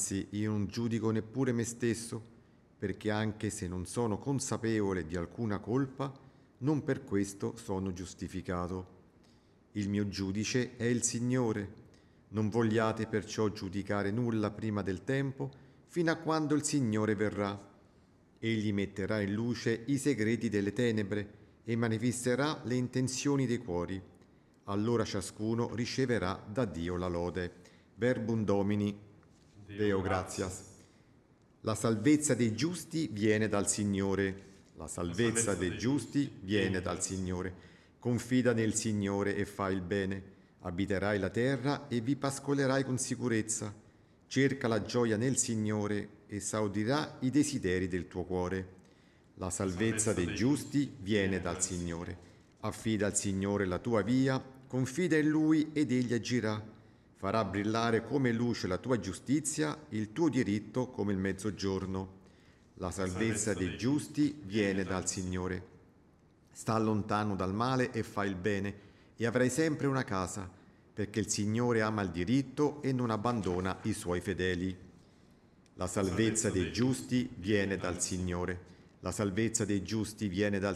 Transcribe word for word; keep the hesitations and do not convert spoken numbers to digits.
Anzi, io non giudico neppure me stesso, perché anche se non sono consapevole di alcuna colpa, non per questo sono giustificato. Il mio giudice è il Signore. Non vogliate perciò giudicare nulla prima del tempo, fino a quando il Signore verrà. Egli metterà in luce i segreti delle tenebre e manifesterà le intenzioni dei cuori. Allora ciascuno riceverà da Dio la lode. Verbum Domini, Deo gratias. La salvezza dei giusti viene dal Signore. La salvezza dei giusti viene dal Signore. Confida nel Signore e fai il bene. Abiterai la terra e vi pascolerai con sicurezza. Cerca la gioia nel Signore e saudirà i desideri del tuo cuore. La salvezza dei giusti viene dal Signore. Affida al Signore la tua via, confida in Lui ed Egli agirà. Farà brillare come luce la tua giustizia, il tuo diritto come il mezzogiorno. La salvezza dei giusti viene dal Signore. Sta lontano dal male e fai il bene, e avrai sempre una casa, perché il Signore ama il diritto e non abbandona i suoi fedeli. La salvezza dei giusti viene dal Signore. La salvezza dei giusti viene dal